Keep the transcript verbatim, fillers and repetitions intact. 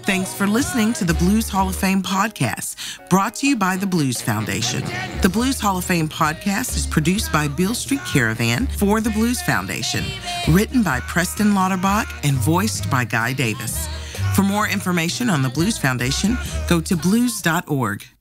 Thanks for listening to the Blues Hall of Fame podcast, brought to you by the Blues Foundation. The Blues Hall of Fame podcast is produced by Beale Street Caravan for the Blues Foundation, written by Preston Lauterbach and voiced by Guy Davis. For more information on the Blues Foundation, go to blues dot org.